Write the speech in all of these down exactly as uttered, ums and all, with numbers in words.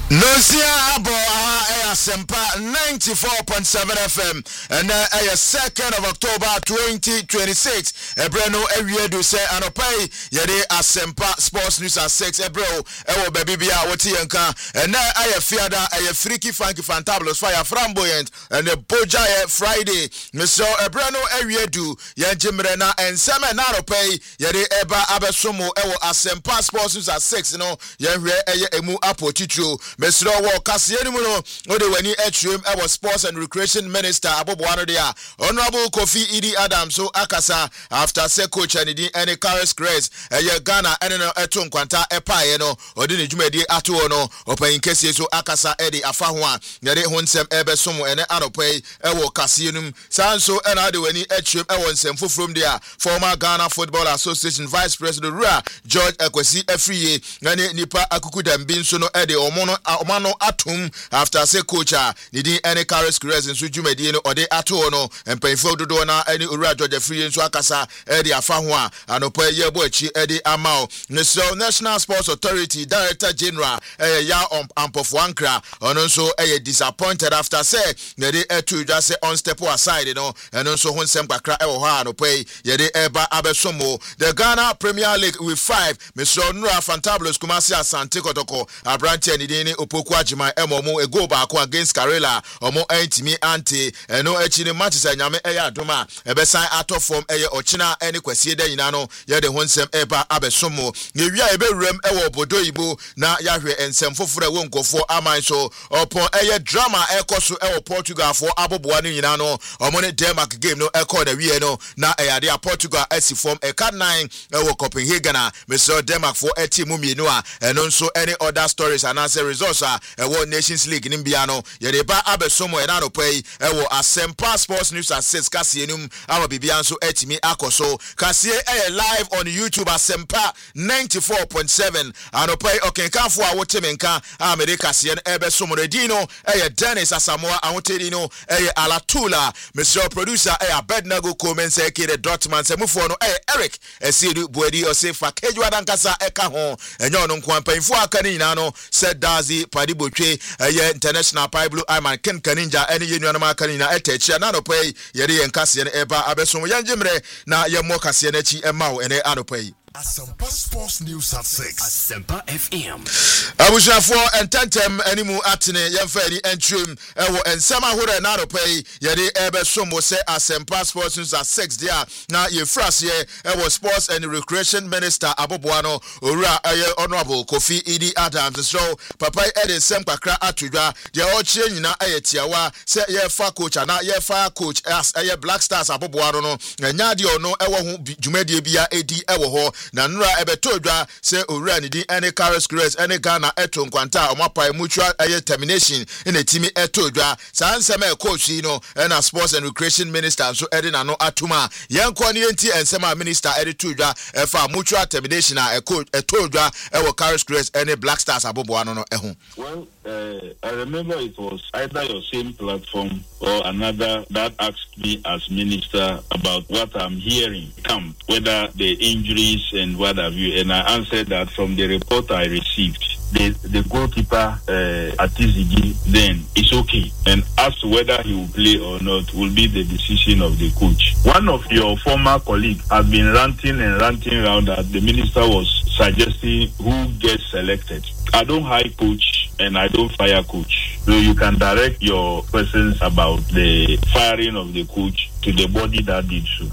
Nosia Abo Aya Sempa ninety-four point seven F M and uh, second of October twenty twenty-six. Ebreno Ewiedu say Anopai Yede Asempa Sports News at six. Ebro Ewo Baby Bia Wotienka and now Aya Fiada Aya Freaky Funky Fantabulous Fire Flamboyant and the Boja Friday. Mister Ebreno Ewiedu Yanjimrena and Sama Naropay Yede Eba Abesumo Ewo Asempa Sports News at six. You know, Yenre Aya Emu Apotichu. Mister Wakasieni Muno, Ode Weni Etrium, our Sports and Recreation Minister, Abobuano Dea, Honorable Kofi Idi Adams, so Akasa, after Se Coach and any Carlos Grace, a Ghana, and no Etum Quanta, Epayeno, Odini Jumedi Atuono, Open Kesi, so Akasa Eddie Afahua, Yade Hunsem Ebe Sumo, and Anope, Ewo Casianum, Sanso, and Ade Weni Etrium, Ewonsem from there, former Ghana Football Association Vice President Rua, George Ekwesi Efriye, Nani Nipa Akukudem Binsono Eddie Omono. Omano atum after say coacha nidi any Carlos Cruz in Sujumedino or de atono and painful do na any Ura George Free in Swakasa Eddie Afahua and Ope Yebochi Eddie Amao. So National Sports Authority Director General eh ya Ampof Wankra and also eh disappointed after say nidi etu just say on step aside you know and also Hunsem Kakra Ewo Ha and Ope Yede Eba Abesomo. The Ghana Premier League with five Mister Nura Fantabulous Kumasi Asante Kotoko Abranche nidi Opoku Ajima Emomo a go back against Karela Omo Entimi Ante and no Echini matches and Yame Eya Duma a besign out of form Eya Ochina any Kwesi de Inano Yade Honsem Eba Abesomo Nivia Ebe Rem Ewo Bodo Ibu na Yahwe and Semfofre won't go for Amanso upon Eya drama Ekosu Ewo Portugal for Abobuani Inano Omone Denmark game no Eko de Wieno na Eya de Portugal Esi form a cat nine Ewo Copenhagen Mister Denmark for Eti Mumi Noa and also any other stories and answer results are a World Nations League in Biano. Yedeba Abesomo and Anope, Ewo Asempa Sports News at six Cassianum, our Bibianso Etimi Akoso, Cassie live on YouTube Asempa ninety-four point seven. Anope Okenkafu Awotemenka, Amede Cassian Ebesomo Redino, Eye Dennis Asamoah Awotedino, Eye Alatula, Mister Producer, Eye Bednago Comense Kede Dotman Semufono, Eye Eric, Esidu Buedi Osefa, Kejuadankasa Ekahon, and Yonon Kwampa Infua Kaninano, said Dazi Padibuche, a international Pai Blue Iman Ken Kaninja, any Union Kanina Etech, and Anope, Yeri and Cassian Eba Abesom Yanjimre, na Yamo Cassianechi Emao and Anope. Asempa Sports News at six. Asempa F M. Abusha for and tentem animu atene yemferi entrum ewo ensema hore na ropay yede ebe somo se Asempa Sports News at six dia na ye frase ewo Sports and Recreation Minister Abobuano Owura aye Honorable Kofi Idi Adams so papa ede sem kakra atudwa de ochie nyina aye tiawa se ye fa coach na ye fa coach as aye Black Stars Abobuano no nya de ono ewo hu dwumadie bia edi ewo ho na nura ebetodwa se owura nidi ene Carlos Cruz ene Ghana eto nkwanta omapai mutual aye termination ene timi etodwa sansema e coach no na Sports and Recreation Minister so ede na no atuma yenko ne enti ensema minister ede todwa efa mutual termination a e coach etodwa e wo Carlos Cruz ene Black Stars Abobuano no eho. Well, uh, I remember it was either your same platform or another that asked me as minister about what I'm hearing camp, whether the injuries and what have you, and I answered that from the report I received, the the goalkeeper uh, Atizigi then is okay, and as to whether he will play or not will be the decision of the coach. One of your former colleagues has been ranting and ranting around that the minister was suggesting who gets selected. I don't hire coach and I don't fire coach, so you can direct your questions about the firing of the coach to the body that did so.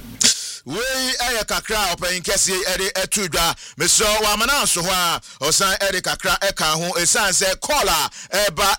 We aya kakra open kesi ede etudwa Mister Wamana so ho osan ede kakra eka ho esan se caller eba